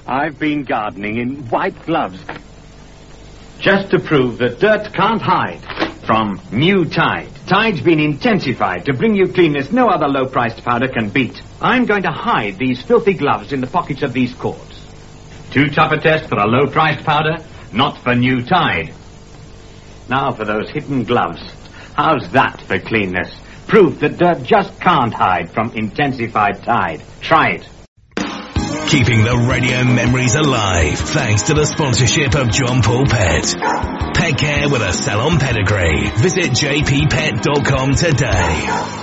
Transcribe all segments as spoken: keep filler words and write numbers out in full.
I've been gardening in white gloves just to prove that dirt can't hide from new Tide. Tide's been intensified to bring you cleanness no other low-priced powder can beat. I'm going to hide these filthy gloves in the pockets of these cords. Too tough a test for a low-priced powder? Not for new Tide. Now for those hidden gloves. How's that for cleanness? Proof that dirt just can't hide from intensified Tide. Try it. Keeping the radio memories alive thanks to the sponsorship of John Paul Pet. Pet care with a salon pedigree. Visit j p pet dot com today.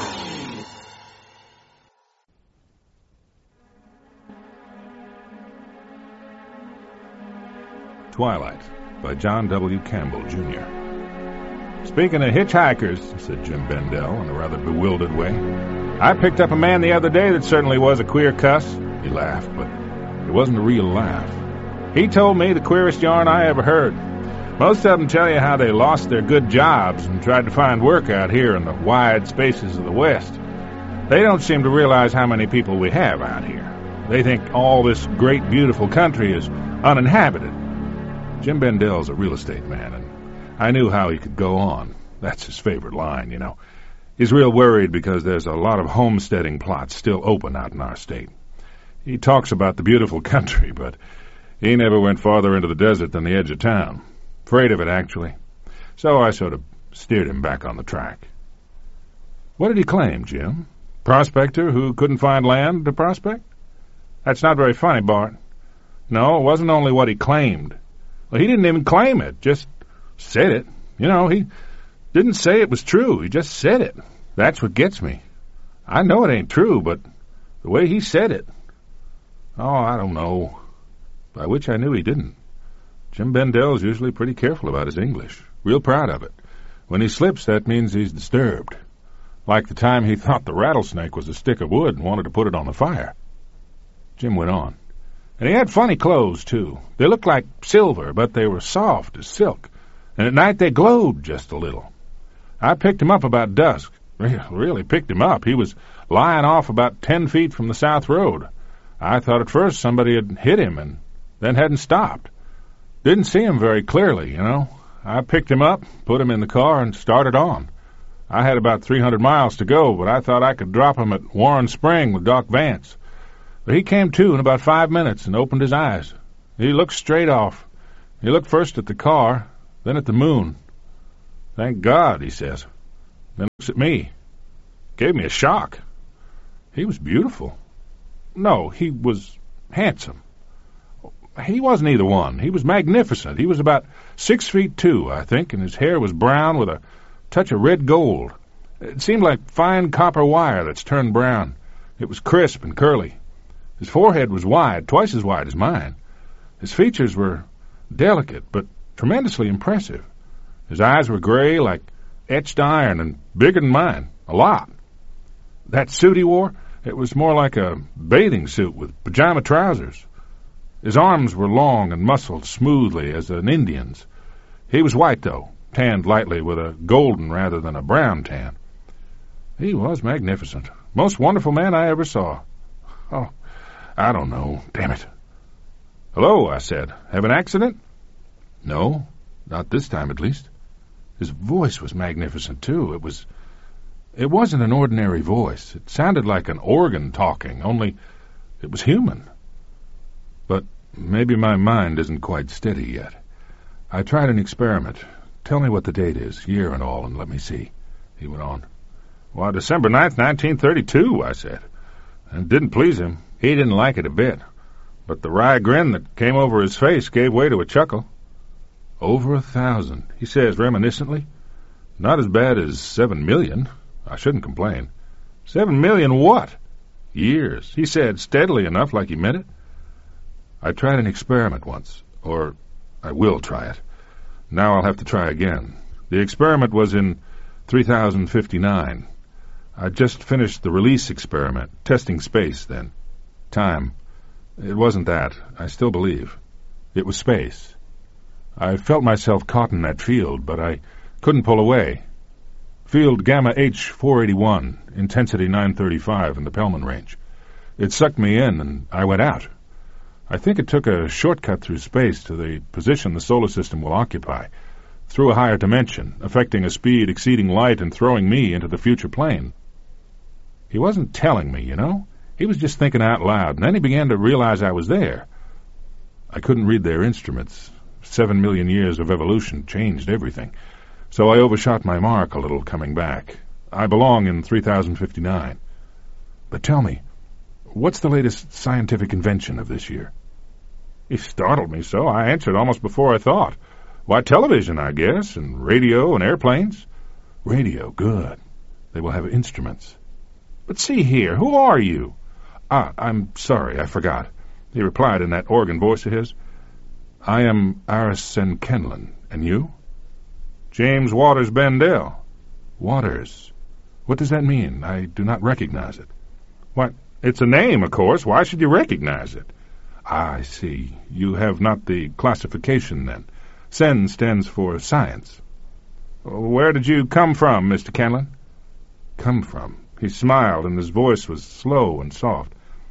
Twilight by John W. Campbell, Junior Speaking of hitchhikers, said Jim Bendel in a rather bewildered way, I picked up a man the other day that certainly was a queer cuss. He laughed, but it wasn't a real laugh. He told me the queerest yarn I ever heard. Most of them tell you how they lost their good jobs and tried to find work out here in the wide spaces of the West. They don't seem to realize how many people we have out here. They think all this great, beautiful country is uninhabited. Jim Bendel's a real estate man, and I knew how he could go on. That's his favorite line, you know. He's real worried because there's a lot of homesteading plots still open out in our state. He talks about the beautiful country, but he never went farther into the desert than the edge of town. Afraid of it, actually. So I sort of steered him back on the track. What did he claim, Jim? Prospector who couldn't find land to prospect? That's not very funny, Bart. No, it wasn't only what he claimed. Well, he didn't even claim it, just said it. You know, he didn't say it was true. He just said it. That's what gets me. I know it ain't true, but the way he said it. Oh, I don't know. By which I knew he didn't. Jim Bendel's usually pretty careful about his English. Real proud of it. When he slips, that means he's disturbed. Like the time he thought the rattlesnake was a stick of wood and wanted to put it on the fire. Jim went on. And he had funny clothes, too. They looked like silver, but they were soft as silk. And at night they glowed just a little. I picked him up about dusk. Really picked him up. He was lying off about ten feet from the south road. I thought at first somebody had hit him and then hadn't stopped. Didn't see him very clearly, you know. I picked him up, put him in the car, and started on. I had about three hundred miles to go, but I thought I could drop him at Warren Spring with Doc Vance. But he came to in about five minutes and opened his eyes. He looked straight off. He looked first at the car, then at the moon. Thank God, he says. Then looks at me. Gave me a shock. He was beautiful. No, he was handsome. He wasn't either one. He was magnificent. He was about six feet two, I think, and his hair was brown with a touch of red gold. It seemed like fine copper wire that's turned brown. It was crisp and curly. His forehead was wide, twice as wide as mine. His features were delicate, but tremendously impressive. His eyes were gray like etched iron and bigger than mine, a lot. That suit he wore, it was more like a bathing suit with pajama trousers. His arms were long and muscled smoothly as an Indian's. He was white, though, tanned lightly with a golden rather than a brown tan. He was magnificent. Most wonderful man I ever saw. Oh, I don't know. Damn it. Hello, I said. Have an accident? No, not this time at least. His voice was magnificent, too. It was... It wasn't an ordinary voice. It sounded like an organ talking, only it was human. But maybe my mind isn't quite steady yet. I tried an experiment. Tell me what the date is, year and all, and let me see, he went on. Well, December ninth, nineteen thirty-two, I said. And it didn't please him. He didn't like it a bit. But the wry grin that came over his face gave way to a chuckle. Over a thousand, he says reminiscently. Not as bad as seven million. I shouldn't complain. Seven million what? Years, he said, steadily enough like he meant it. I tried an experiment once, or I will try it. Now I'll have to try again. The experiment was in three thousand fifty-nine. I'd just finished the release experiment, testing space then. Time. It wasn't that. I still believe. It was space. I felt myself caught in that field, but I couldn't pull away. Field Gamma H four eighty-one, intensity nine thirty-five in the Pelman range. It sucked me in, and I went out. I think it took a shortcut through space to the position the solar system will occupy, through a higher dimension, affecting a speed exceeding light and throwing me into the future plane. He wasn't telling me, you know. He was just thinking out loud, and then he began to realize I was there. I couldn't read their instruments. Seven million years of evolution changed everything. So I overshot my mark a little coming back. I belong in three thousand fifty-nine. But tell me, what's the latest scientific invention of this year? He startled me so I answered almost before I thought. Why, television, I guess, and radio and airplanes. Radio, good. They will have instruments. But see here, who are you? Ah, I'm sorry, I forgot. He replied in that organ voice of his. I am Arsene Kenlon, and you? James Waters Bendell. Waters. What does that mean? I do not recognize it. What? It's a name, of course. Why should you recognize it? Ah, I see. You have not the classification, then. Sen stands for science. Where did you come from, Mister Kenlon? Come from? He smiled, and his voice was slow and soft.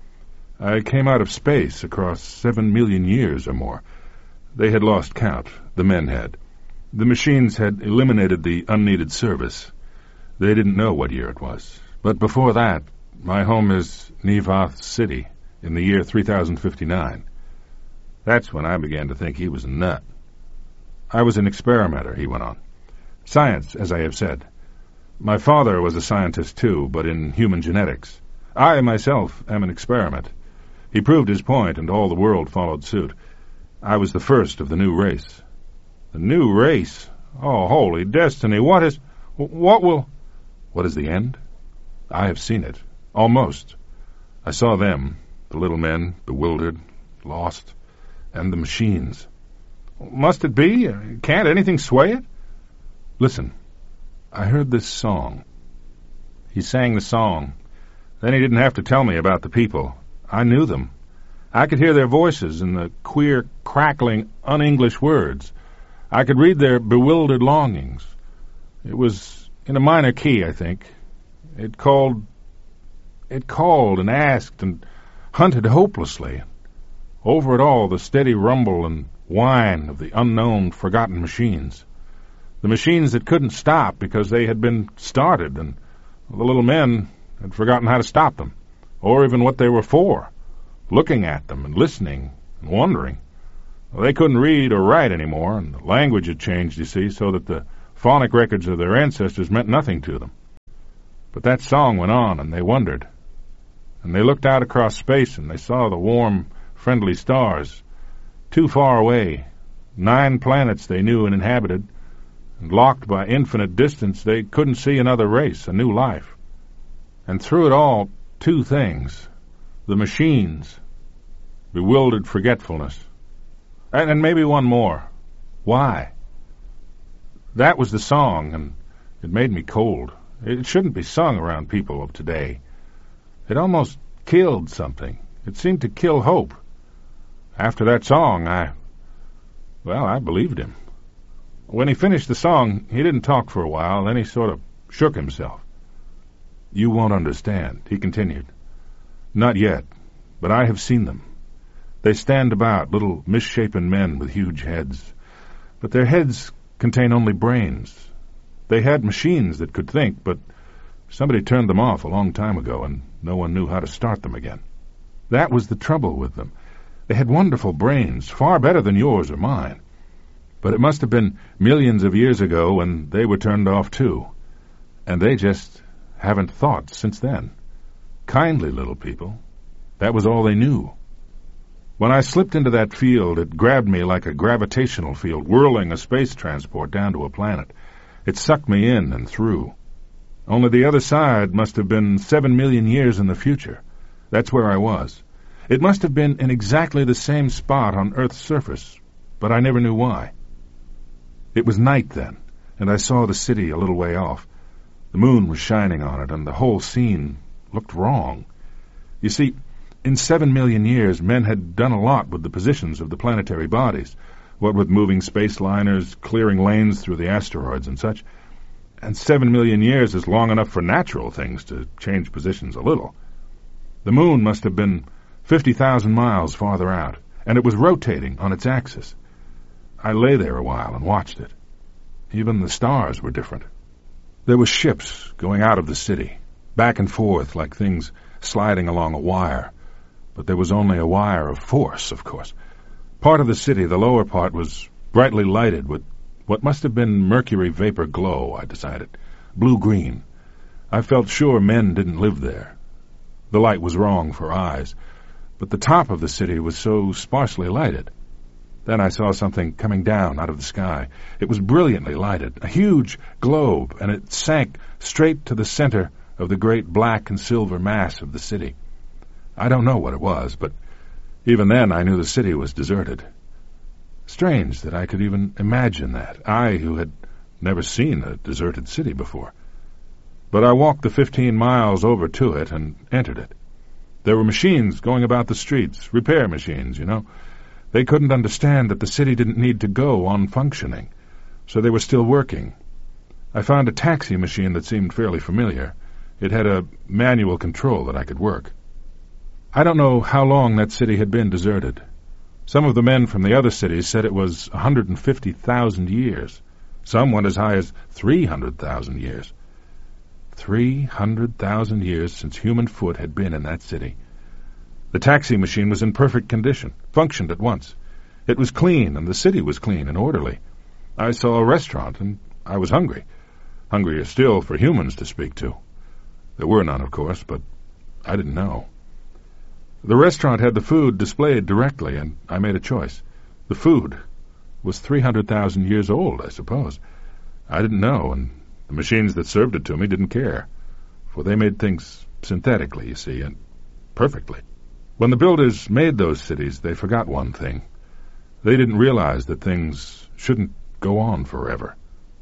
I came out of space across seven million years or more. They had lost count. The men had. The machines had eliminated the unneeded service. They didn't know what year it was. But before that, my home is Nevath City in the year three thousand fifty-nine. That's when I began to think he was a nut. I was an experimenter, he went on. Science, as I have said. My father was a scientist, too, but in human genetics. I, myself, am an experiment. He proved his point, and all the world followed suit. I was the first of the new race. The new race? Oh, holy destiny, what is... What will... What is the end? I have seen it. Almost. I saw them, the little men, bewildered, lost, and the machines. Must it be? Can't anything sway it? Listen, I heard this song. He sang the song. Then he didn't have to tell me about the people. I knew them. I could hear their voices in the queer, crackling, un-English words. I could read their bewildered longings. It was in a minor key, I think. It called... It called and asked and hunted hopelessly. Over it all, the steady rumble and whine of the unknown, forgotten machines. The machines that couldn't stop because they had been started, and the little men had forgotten how to stop them, or even what they were for, looking at them and listening and wondering. Well, they couldn't read or write anymore, and the language had changed, you see, so that the phonic records of their ancestors meant nothing to them. But that song went on, and they wondered. And they looked out across space, and they saw the warm, friendly stars, too far away, nine planets they knew and inhabited, and locked by infinite distance, they couldn't see another race, a new life. And through it all, two things. The machines, bewildered forgetfulness, and, and maybe one more. Why? That was the song, and it made me cold. It shouldn't be sung around people of today. It almost killed something. It seemed to kill hope. After that song, I... Well, I believed him. When he finished the song, he didn't talk for a while, then he sort of shook himself. You won't understand, he continued. Not yet, but I have seen them. They stand about, little misshapen men with huge heads. But their heads contain only brains. They had machines that could think, but somebody turned them off a long time ago, and no one knew how to start them again. That was the trouble with them. They had wonderful brains, far better than yours or mine. But it must have been millions of years ago when they were turned off too. And they just haven't thought since then. Kindly little people. That was all they knew. When I slipped into that field, it grabbed me like a gravitational field, whirling a space transport down to a planet. It sucked me in and through. Only the other side must have been seven million years in the future. That's where I was. It must have been in exactly the same spot on Earth's surface, but I never knew why. It was night then, and I saw the city a little way off. The moon was shining on it, and the whole scene looked wrong. You see, in seven million years, men had done a lot with the positions of the planetary bodies, what with moving space liners, clearing lanes through the asteroids and such. And seven million years is long enough for natural things to change positions a little. The moon must have been fifty thousand miles farther out. and it was rotating on its axis. I lay there a while and watched it. Even the stars were different. There were ships going out of the city, back and forth like things sliding along a wire, but there was only a wire of force, of course. Part of the city, the lower part, was brightly lighted with what must have been mercury vapor glow, I decided. Blue-green. I felt sure men didn't live there. The light was wrong for eyes, but the top of the city was so sparsely lighted. Then I saw something coming down out of the sky. It was brilliantly lighted, a huge globe, and it sank straight to the center of the great black and silver mass of the city. I don't know what it was, but even then I knew the city was deserted. Strange that I could even imagine that, I who had never seen a deserted city before. But I walked the fifteen miles over to it and entered it. There were machines going about the streets, repair machines, you know. They couldn't understand that the city didn't need to go on functioning, so they were still working. I found a taxi machine that seemed fairly familiar. It had a manual control that I could work. I don't know how long that city had been deserted. Some of the men from the other cities said it was one hundred fifty thousand years. Some went as high as three hundred thousand years. Three hundred thousand years since human foot had been in that city. The taxi machine was in perfect condition, functioned at once. It was clean, and the city was clean and orderly. I saw a restaurant, and I was hungry. Hungrier still for humans to speak to. There were none, of course, but I didn't know. The restaurant had the food displayed directly, and I made a choice. The food was three hundred thousand years old, I suppose. I didn't know, and the machines that served it to me didn't care, for they made things synthetically, you see, and perfectly. When the builders made those cities, they forgot one thing. They didn't realize that things shouldn't go on forever.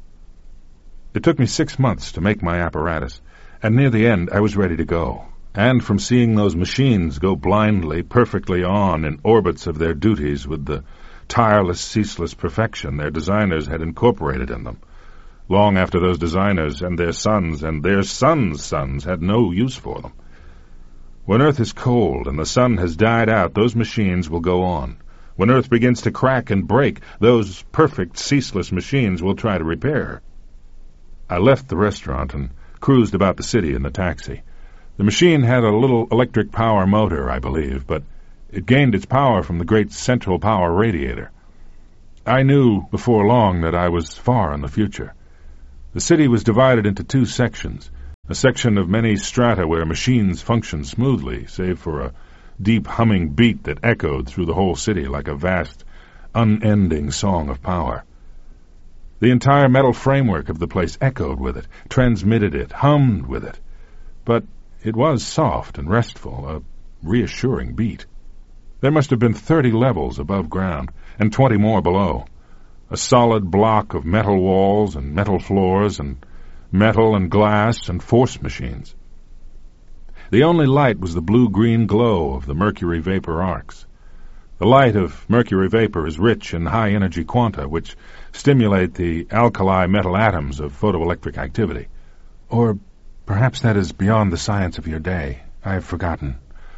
It took me six months to make my apparatus, and near the end I was ready to go. And from seeing those machines go blindly, perfectly on in orbits of their duties with the tireless, ceaseless perfection their designers had incorporated in them, long after those designers and their sons and their sons' sons had no use for them. When Earth is cold and the sun has died out, those machines will go on. When Earth begins to crack and break, those perfect, ceaseless machines will try to repair her. I left the restaurant and cruised about the city in the taxi. The machine had a little electric power motor, I believe, but it gained its power from the great central power radiator. I knew before long that I was far in the future. The city was divided into two sections, a section of many strata where machines functioned smoothly, save for a deep humming beat that echoed through the whole city like a vast, unending song of power. The entire metal framework of the place echoed with it, transmitted it, hummed with it. But it was soft and restful, a reassuring beat. There must have been thirty levels above ground, and twenty more below. A solid block of metal walls and metal floors and metal and glass and force machines. The only light was the blue-green glow of the mercury vapor arcs. The light of mercury vapor is rich in high-energy quanta, which stimulate the alkali metal atoms of photoelectric activity. Or perhaps that is beyond the science of your day. I have forgotten.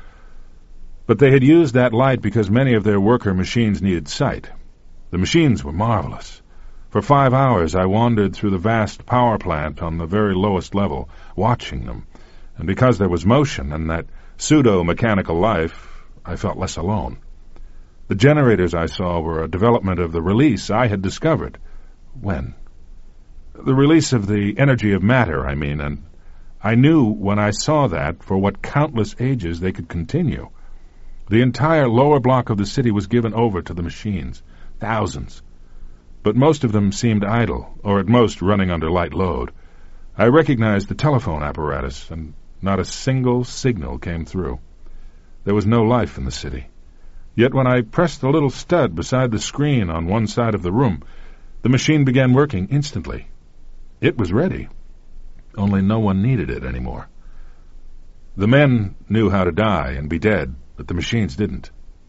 But they had used that light because many of their worker machines needed sight. The machines were marvelous. For five hours I wandered through the vast power plant on the very lowest level, watching them, and because there was motion and that pseudo-mechanical life, I felt less alone. The generators I saw were a development of the release I had discovered. When? The release of the energy of matter, I mean, and I knew when I saw that for what countless ages they could continue. The entire lower block of the city was given over to the machines, thousands. But most of them seemed idle, or at most running under light load. I recognized the telephone apparatus, and not a single signal came through. There was no life in the city. Yet when I pressed the little stud beside the screen on one side of the room, the machine began working instantly. It was ready. Only no one needed it anymore. The men knew how to die and be dead, but the machines didn't.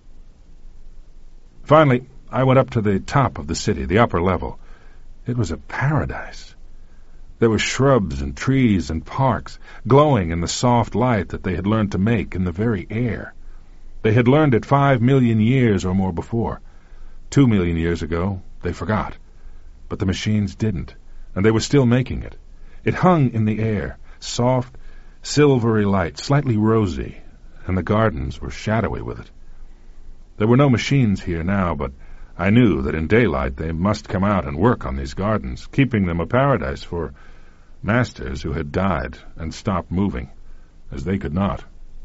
Finally, I went up to the top of the city, the upper level. It was a paradise. There were shrubs and trees and parks, glowing in the soft light that they had learned to make in the very air. They had learned it five million years or more before. Two million years ago, they forgot. But the machines didn't, and they were still making it. It hung in the air, soft, silvery light, slightly rosy, and the gardens were shadowy with it. There were no machines here now, but I knew that in daylight they must come out and work on these gardens, keeping them a paradise for masters who had died and stopped moving, as they could not.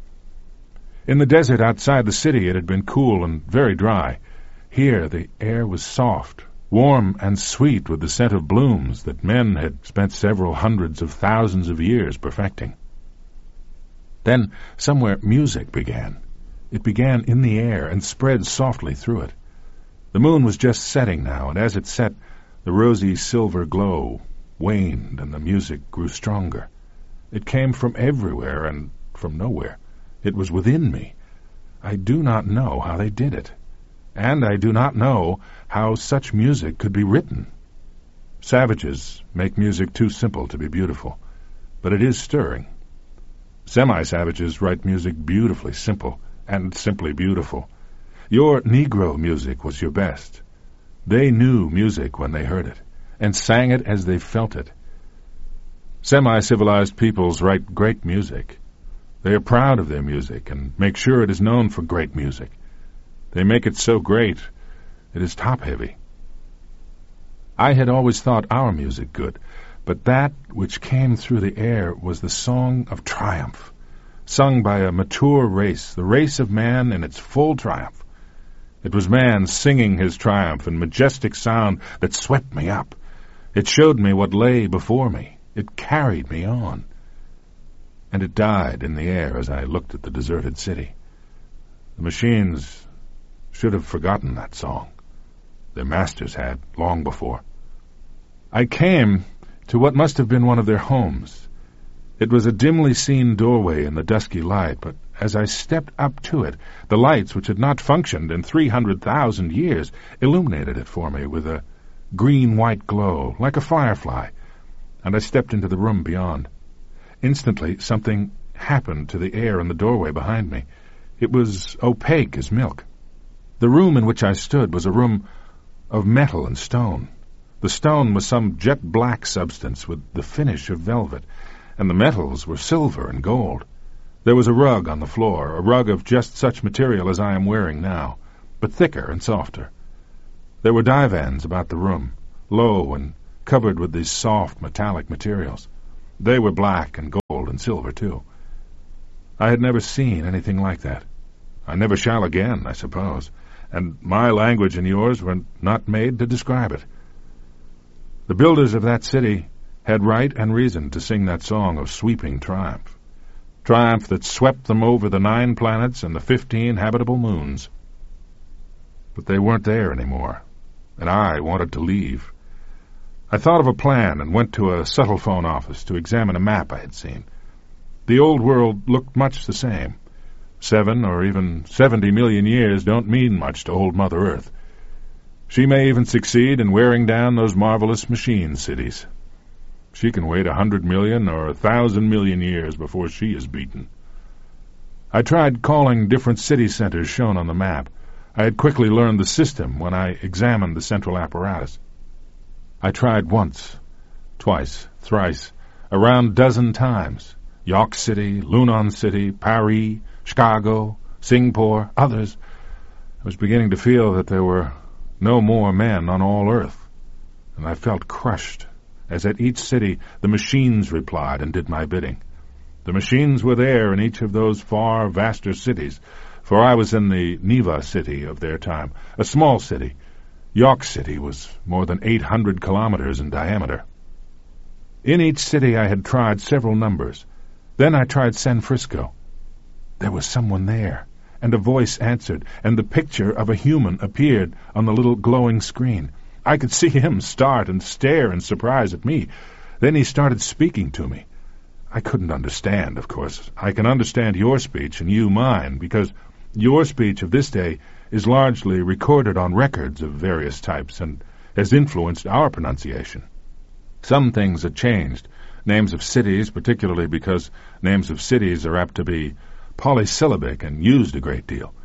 In the desert outside the city it had been cool and very dry. Here the air was soft, warm and sweet with the scent of blooms that men had spent several hundreds of thousands of years perfecting. Then somewhere music began. It began in the air and spread softly through it. The moon was just setting now, and as it set, the rosy silver glow waned and the music grew stronger. It came from everywhere and from nowhere. It was within me. I do not know how they did it, and I do not know how such music could be written. Savages make music too simple to be beautiful, but it is stirring. Semi-savages write music beautifully simple and simply beautiful. Your Negro music was your best. They knew music when they heard it, and sang it as they felt it. Semi-civilized peoples write great music. They are proud of their music and make sure it is known for great music. They make it so great, it is top-heavy. I had always thought our music good, but that which came through the air was the song of triumph, sung by a mature race, the race of man in its full triumph. It was man singing his triumph in majestic sound that swept me up. It showed me what lay before me. It carried me on. And it died in the air as I looked at the deserted city. The machines should have forgotten that song. Their masters had, long before. I came to what must have been one of their homes. It was a dimly seen doorway in the dusky light, but as I stepped up to it, the lights, which had not functioned in three hundred thousand years, illuminated it for me with a green-white glow, like a firefly, and I stepped into the room beyond. Instantly, something happened to the air in the doorway behind me. It was opaque as milk. The room in which I stood was a room of metal and stone. The stone was some jet-black substance with the finish of velvet, and the metals were silver and gold. There was a rug on the floor, a rug of just such material as I am wearing now, but thicker and softer. There were divans about the room, low and covered with these soft metallic materials. They were black and gold and silver, too. I had never seen anything like that. I never shall again, I suppose, and my language and yours were not made to describe it. The builders of that city had right and reason to sing that song of sweeping triumph, triumph that swept them over the nine planets and the fifteen habitable moons. But they weren't there anymore, and I wanted to leave. I thought of a plan and went to a subtle phone office to examine a map I had seen. The old world looked much the same. Seven or even seventy million years don't mean much to old Mother Earth. She may even succeed in wearing down those marvelous machine cities. She can wait a hundred million or a thousand million years before she is beaten. I tried calling different city centers shown on the map. I had quickly learned the system when I examined the central apparatus. I tried once, twice, thrice, a round dozen times. York City, Lunan City, Paris, Chicago, Singapore, others. I was beginning to feel that there were no more men on all Earth, and I felt crushed, as at each city the machines replied and did my bidding. The machines were there in each of those far vaster cities, for I was in the Neva city of their time, a small city. York City was more than eight hundred kilometers in diameter. In each city I had tried several numbers. Then I tried San Francisco. There was someone there, and a voice answered, and the picture of a human appeared on the little glowing screen. I could see him start and stare in surprise at me. Then he started speaking to me. I couldn't understand, of course. I can understand your speech and you mine, because your speech of this day is largely recorded on records of various types and has influenced our pronunciation. Some things have changed, names of cities, particularly because names of cities are apt to be polysyllabic and used a great deal.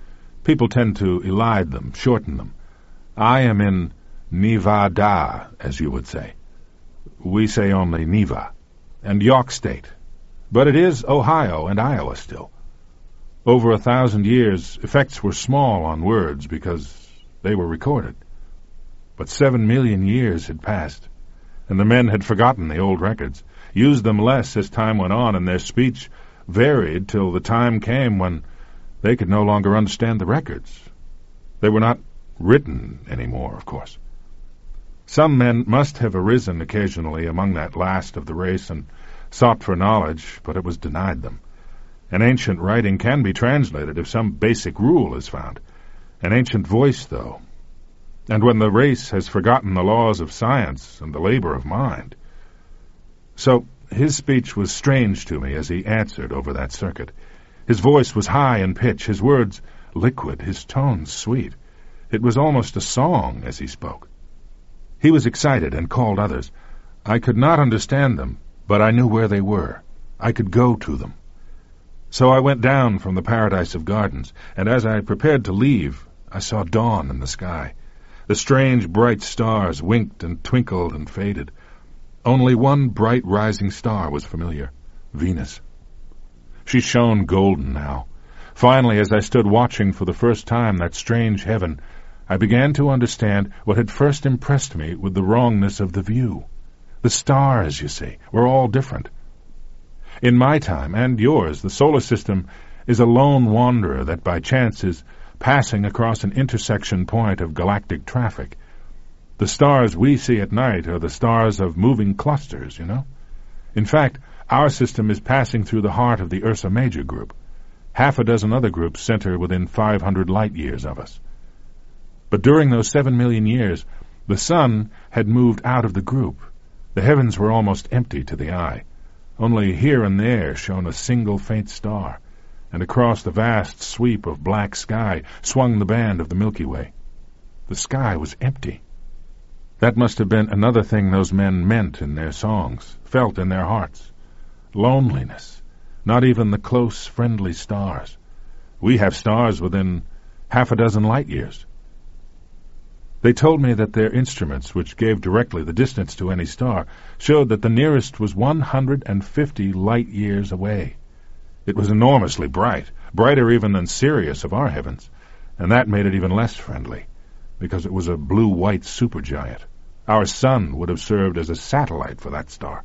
People tend to elide them, shorten them. I am in Nevada, as you would say. We say only Neva, and York State. But it is Ohio and Iowa still. Over a thousand years, effects were small on words because they were recorded. But seven million years had passed, and the men had forgotten the old records, used them less as time went on, and their speech varied till the time came when they could no longer understand the records. They were not written anymore, of course. Some men must have arisen occasionally among that last of the race and sought for knowledge, but it was denied them. An ancient writing can be translated if some basic rule is found. An ancient voice, though. And when the race has forgotten the laws of science and the labor of mind. So his speech was strange to me as he answered over that circuit. His voice was high in pitch, his words liquid, his tones sweet. It was almost a song as he spoke. He was excited and called others. I could not understand them, but I knew where they were. I could go to them. So I went down from the paradise of gardens, and as I prepared to leave, I saw dawn in the sky. The strange bright stars winked and twinkled and faded. Only one bright rising star was familiar, Venus. She shone golden now. Finally, as I stood watching for the first time that strange heaven, I began to understand what had first impressed me with the wrongness of the view. The stars, you see, were all different. In my time, and yours, the solar system is a lone wanderer that by chance is passing across an intersection point of galactic traffic. The stars we see at night are the stars of moving clusters, you know. In fact, our system is passing through the heart of the Ursa Major group. Half a dozen other groups center within five hundred light-years of us. But during those seven million years, the sun had moved out of the group. The heavens were almost empty to the eye. Only here and there shone a single faint star, and across the vast sweep of black sky swung the band of the Milky Way. The sky was empty. That must have been another thing those men meant in their songs, felt in their hearts. Loneliness. Not even the close, friendly stars. We have stars within half a dozen light-years. They told me that their instruments, which gave directly the distance to any star, showed that the nearest was one hundred fifty light-years away. It was enormously bright, brighter even than Sirius of our heavens, and that made it even less friendly, because it was a blue-white supergiant. Our sun would have served as a satellite for that star.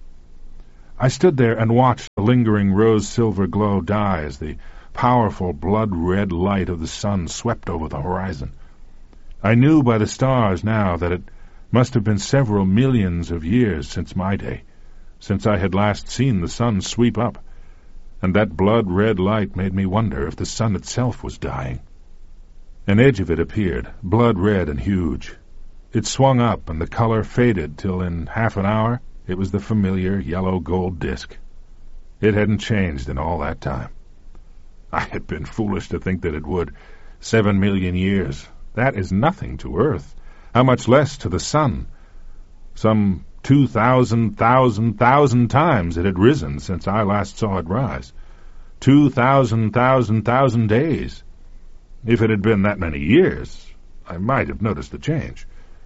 I stood there and watched the lingering rose-silver glow die as the powerful blood-red light of the sun swept over the horizon. I knew by the stars now that it must have been several millions of years since my day, since I had last seen the sun sweep up, and that blood-red light made me wonder if the sun itself was dying. An edge of it appeared, blood-red and huge. It swung up, and the color faded till in half an hour it was the familiar yellow-gold disk. It hadn't changed in all that time. I had been foolish to think that it would. Seven million years. That is nothing to Earth. How much less to the sun? Some two thousand, thousand, thousand times it had risen since I last saw it rise. Two thousand, thousand, thousand days. If it had been that many years, I might have noticed the change.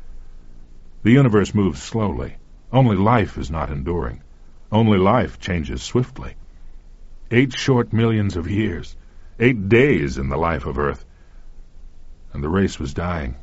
The universe moves slowly. Only life is not enduring. Only life changes swiftly. Eight short millions of years. Eight days in the life of Earth. And the race was dying.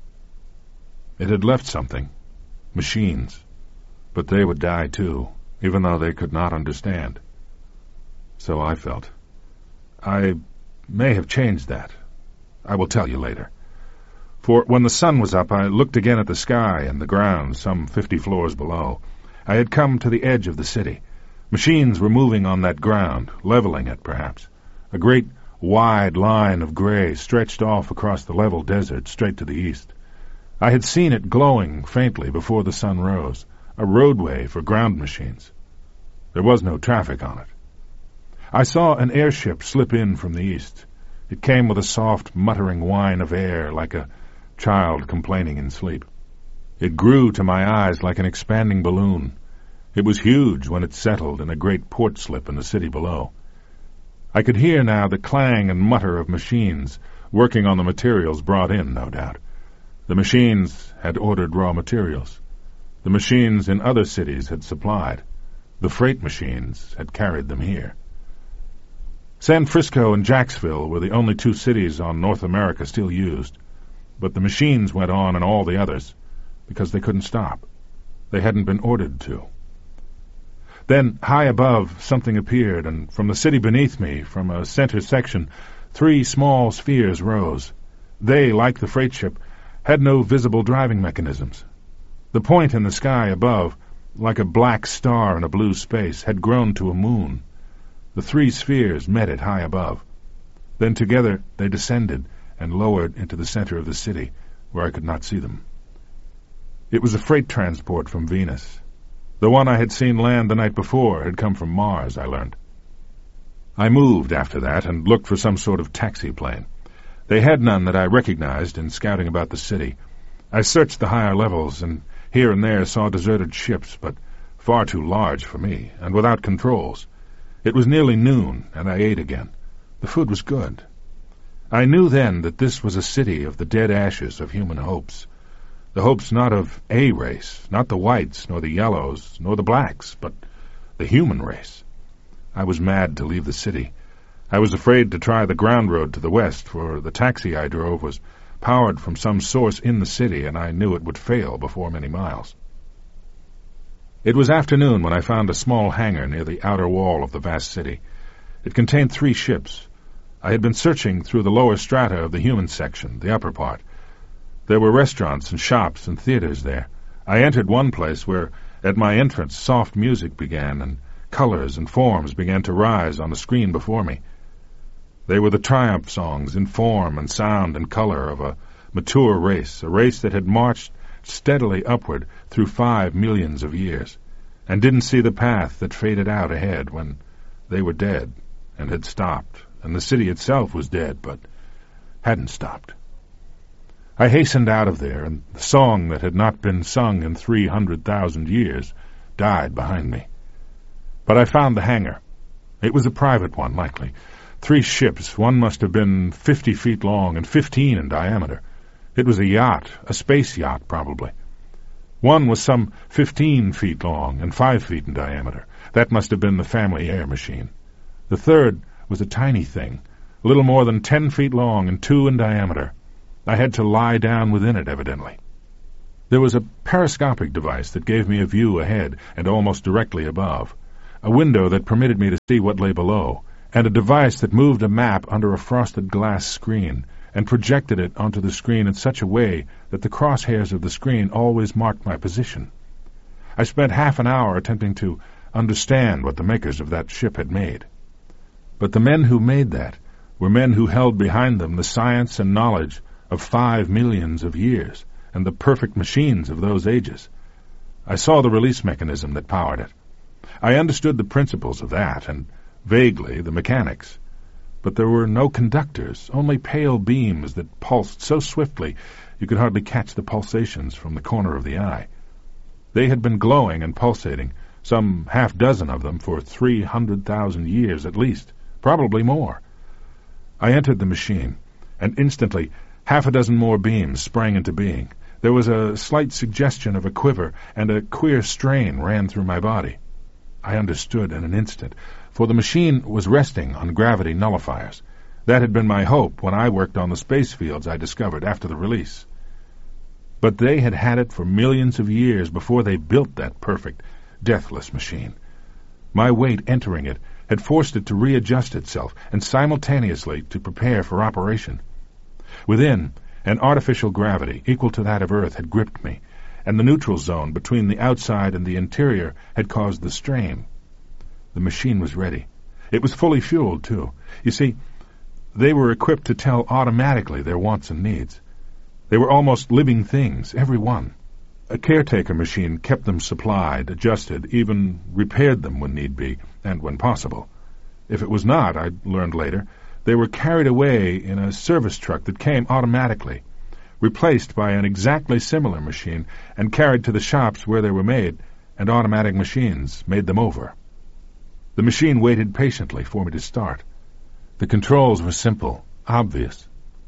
It had left something. Machines. But they would die too, even though they could not understand. So I felt. I may have changed that. I will tell you later. For when the sun was up, I looked again at the sky and the ground some fifty floors below. I had come to the edge of the city. Machines were moving on that ground, leveling it, perhaps. A great wide line of gray stretched off across the level desert straight to the east. I had seen it glowing faintly before the sun rose, a roadway for ground machines. There was no traffic on it. I saw an airship slip in from the east. It came with a soft, muttering whine of air like a child complaining in sleep. It grew to my eyes like an expanding balloon. It was huge when it settled in a great port slip in the city below. I could hear now the clang and mutter of machines, working on the materials brought in, no doubt. The machines had ordered raw materials. The machines in other cities had supplied. The freight machines had carried them here. San Francisco and Jacksonville were the only two cities on North America still used, but the machines went on in all the others because they couldn't stop. They hadn't been ordered to. Then, high above, something appeared, and from the city beneath me, from a center section, three small spheres rose. They, like the freight ship, had no visible driving mechanisms. The point in the sky above, like a black star in a blue space, had grown to a moon. The three spheres met it high above. Then together they descended and lowered into the center of the city, where I could not see them. It was a freight transport from Venus. The one I had seen land the night before had come from Mars, I learned. I moved after that and looked for some sort of taxi plane. They had none that I recognized in scouting about the city. I searched the higher levels and here and there saw deserted ships, but far too large for me, and without controls. It was nearly noon, and I ate again. The food was good. I knew then that this was a city of the dead ashes of human hopes. The hopes not of a race, not the whites, nor the yellows, nor the blacks, but the human race. I was mad to leave the city. I was afraid to try the ground road to the west, for the taxi I drove was powered from some source in the city, and I knew it would fail before many miles. It was afternoon when I found a small hangar near the outer wall of the vast city. It contained three ships. I had been searching through the lower strata of the human section, the upper part. There were restaurants and shops and theaters there. I entered one place where, at my entrance, soft music began, and colors and forms began to rise on the screen before me. They were the triumph songs in form and sound and color of a mature race, a race that had marched steadily upward through five millions of years, and didn't see the path that faded out ahead when they were dead and had stopped, and the city itself was dead, but hadn't stopped. I hastened out of there, and the song that had not been sung in three hundred thousand years died behind me. But I found the hangar. It was a private one, likely. Three ships, one must have been fifty feet long and fifteen in diameter. It was a yacht, a space yacht, probably. One was some fifteen feet long and five feet in diameter. That must have been the family air machine. The third was a tiny thing, a little more than ten feet long and two in diameter. I had to lie down within it, evidently. There was a periscopic device that gave me a view ahead and almost directly above, a window that permitted me to see what lay below, and a device that moved a map under a frosted glass screen and projected it onto the screen in such a way that the crosshairs of the screen always marked my position. I spent half an hour attempting to understand what the makers of that ship had made. But the men who made that were men who held behind them the science and knowledge of five millions of years and the perfect machines of those ages. I saw the release mechanism that powered it. I understood the principles of that and, vaguely, the mechanics. But there were no conductors, only pale beams that pulsed so swiftly you could hardly catch the pulsations from the corner of the eye. They had been glowing and pulsating, some half dozen of them, for three hundred thousand years at least, probably more. I entered the machine, and instantly half a dozen more beams sprang into being. There was a slight suggestion of a quiver, and a queer strain ran through my body. I understood in an instant, for the machine was resting on gravity nullifiers. That had been my hope when I worked on the space fields I discovered after the release. But they had had it for millions of years before they built that perfect, deathless machine. My weight entering it had forced it to readjust itself and simultaneously to prepare for operation. Within, an artificial gravity equal to that of Earth had gripped me, and the neutral zone between the outside and the interior had caused the strain. The machine was ready. It was fully fueled, too. You see, they were equipped to tell automatically their wants and needs. They were almost living things, every one. A caretaker machine kept them supplied, adjusted, even repaired them when need be, and when possible. If it was not, I learned later, they were carried away in a service truck that came automatically, replaced by an exactly similar machine, and carried to the shops where they were made, and automatic machines made them over. The machine waited patiently for me to start. The controls were simple, obvious.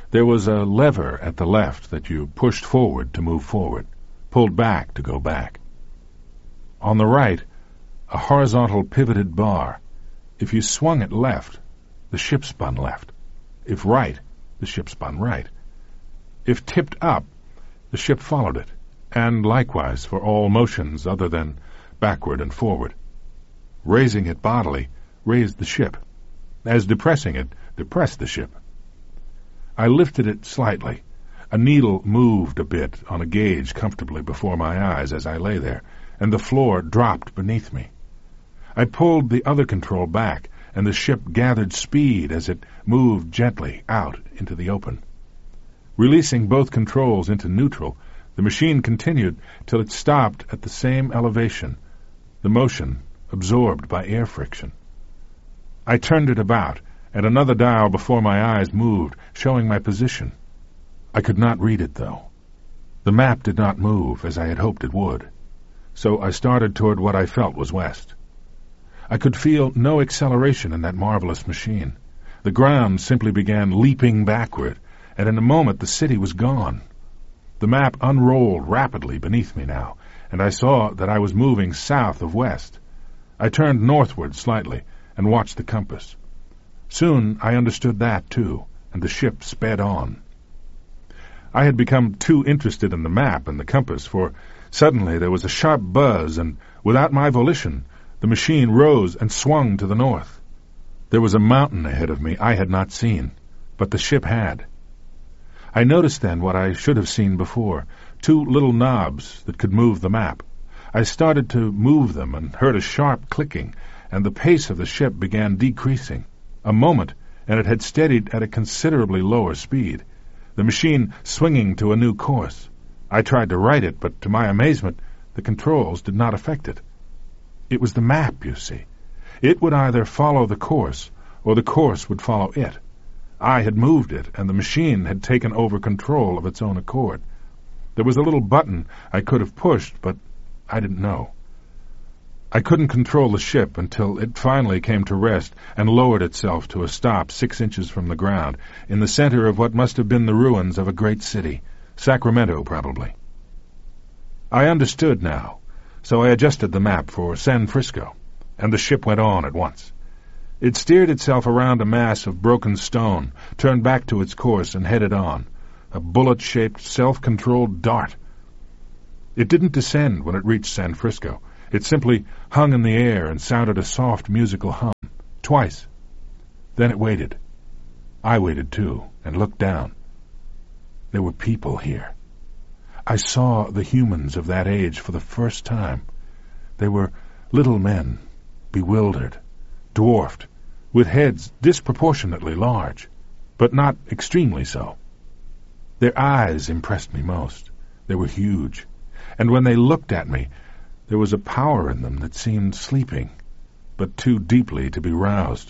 There was a lever at the left that you pushed forward to move forward, pulled back to go back. On the right, a horizontal pivoted bar. If you swung it left, the ship spun left. If right, the ship spun right. If tipped up, the ship followed it, and likewise for all motions other than backward and forward. Raising it bodily raised the ship, as depressing it depressed the ship. I lifted it slightly. A needle moved a bit on a gauge comfortably before my eyes as I lay there, and the floor dropped beneath me. I pulled the other control back, and the ship gathered speed as it moved gently out into the open. Releasing both controls into neutral, the machine continued till it stopped at the same elevation, the motion absorbed by air friction. I turned it about, and another dial before my eyes moved, showing my position. I could not read it, though. The map did not move as I had hoped it would, so I started toward what I felt was west. I could feel no acceleration in that marvelous machine. The ground simply began leaping backward, and in a moment the city was gone. The map unrolled rapidly beneath me now, and I saw that I was moving south of west. I turned northward slightly and watched the compass. Soon I understood that, too, and the ship sped on. I had become too interested in the map and the compass, for suddenly there was a sharp buzz, and without my volition, the machine rose and swung to the north. There was a mountain ahead of me I had not seen, but the ship had. I noticed then what I should have seen before, two little knobs that could move the map. I started to move them and heard a sharp clicking, and the pace of the ship began decreasing. A moment, and it had steadied at a considerably lower speed, the machine swinging to a new course. I tried to right it, but to my amazement, the controls did not affect it. It was the map, you see. It would either follow the course, or the course would follow it. I had moved it, and the machine had taken over control of its own accord. There was a little button I could have pushed, but I didn't know. I couldn't control the ship until it finally came to rest and lowered itself to a stop six inches from the ground, in the center of what must have been the ruins of a great city, Sacramento, probably. I understood now, so I adjusted the map for San Francisco, and the ship went on at once. It steered itself around a mass of broken stone, turned back to its course, and headed on, a bullet-shaped, self-controlled dart. It didn't descend when it reached San Francisco. It simply hung in the air and sounded a soft musical hum, twice. Then it waited. I waited, too, and looked down. There were people here. I saw the humans of that age for the first time. They were little men, bewildered, dwarfed, with heads disproportionately large, but not extremely so. Their eyes impressed me most. They were huge, and when they looked at me, there was a power in them that seemed sleeping, but too deeply to be roused.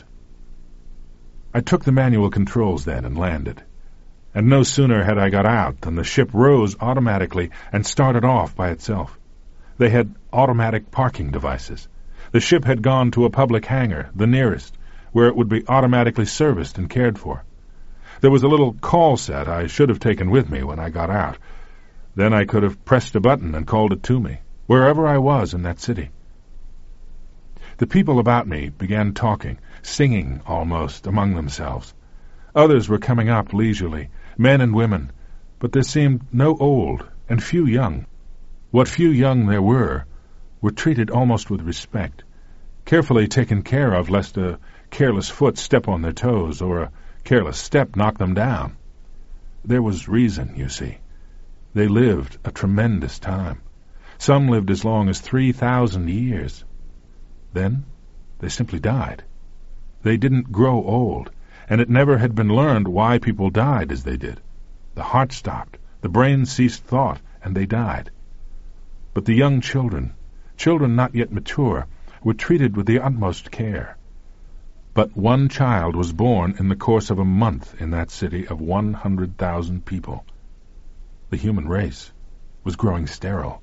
I took the manual controls then and landed, and no sooner had I got out than the ship rose automatically and started off by itself. They had automatic parking devices. The ship had gone to a public hangar, the nearest, where it would be automatically serviced and cared for. There was a little call set I should have taken with me when I got out. Then I could have pressed a button and called it to me, wherever I was in that city. The people about me began talking, singing almost, among themselves. Others were coming up leisurely, men and women, but there seemed no old and few young. What few young there were were treated almost with respect, carefully taken care of lest a careless foot step on their toes or a careless step knock them down. There was reason, you see. They lived a tremendous time. Some lived as long as three thousand years. Then they simply died. They didn't grow old, and it never had been learned why people died as they did. The heart stopped, the brain ceased thought, and they died. But the young children, children not yet mature, were treated with the utmost care. But one child was born in the course of a month in that city of one hundred thousand people. The human race was growing sterile.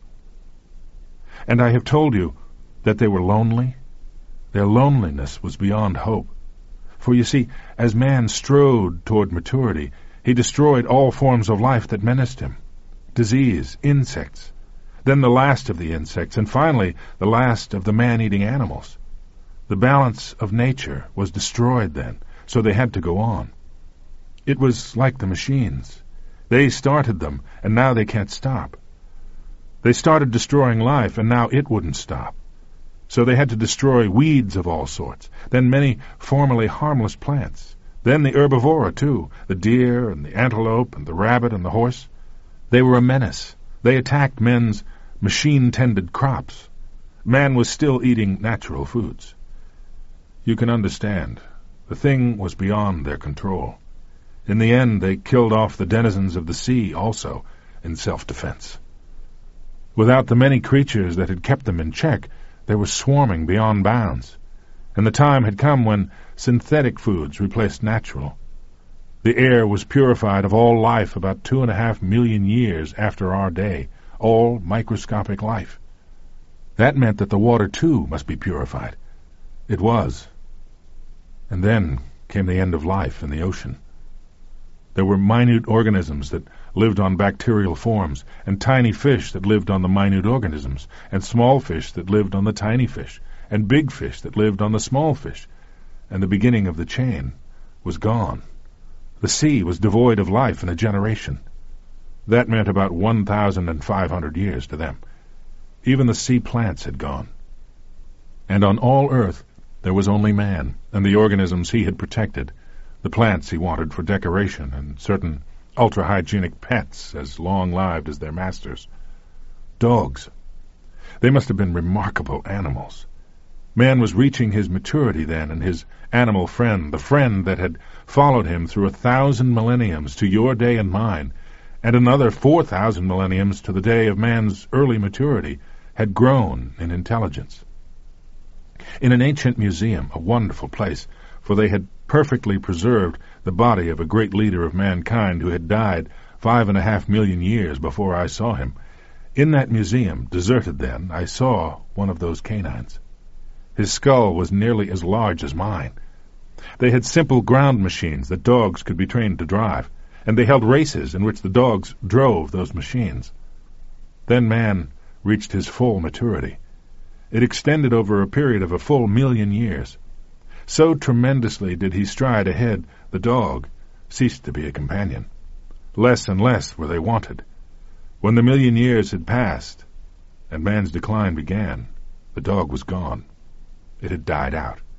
And I have told you that they were lonely. Their loneliness was beyond hope. For you see, as man strode toward maturity, He destroyed all forms of life that menaced him. Disease, insects, then the last of the insects, and finally the last of the man-eating animals. The balance of nature was destroyed then, so they had to go on. It was like the machines. They started them, and now they can't stop. They started destroying life, and now it wouldn't stop. So they had to destroy weeds of all sorts, then many formerly harmless plants, then the herbivora, too, the deer and the antelope and the rabbit and the horse. They were a menace. They attacked men's machine-tended crops. Man was still eating natural foods. You can understand. The thing was beyond their control. In the end, they killed off the denizens of the sea also, in self-defense. Without the many creatures that had kept them in check, they were swarming beyond bounds, and the time had come when synthetic foods replaced natural. The air was purified of all life about two and a half million years after our day, all microscopic life. That meant that the water, too, must be purified. It was. And then came the end of life in the ocean. There were minute organisms that lived on bacterial forms, and tiny fish that lived on the minute organisms, and small fish that lived on the tiny fish, and big fish that lived on the small fish, and the beginning of the chain was gone. The sea was devoid of life in a generation. That meant about one thousand five hundred years to them. Even the sea plants had gone. And on all Earth there was only man, and the organisms he had protected, the plants he wanted for decoration, and certain ultra-hygienic pets as long-lived as their masters. Dogs. They must have been remarkable animals. Man was reaching his maturity then, and his animal friend, the friend that had followed him through a thousand millenniums to your day and mine, and another four thousand millenniums to the day of man's early maturity, had grown in intelligence. In an ancient museum, a wonderful place, for they had perfectly preserved the body of a great leader of mankind who had died five and a half million years before I saw him. In that museum, deserted then, I saw one of those canines. His skull was nearly as large as mine. They had simple ground machines that dogs could be trained to drive, and they held races in which the dogs drove those machines. Then man reached his full maturity. It extended over a period of a full million years. So tremendously did he stride ahead, the dog ceased to be a companion. Less and less were they wanted. When the million years had passed, and man's decline began, the dog was gone. It had died out.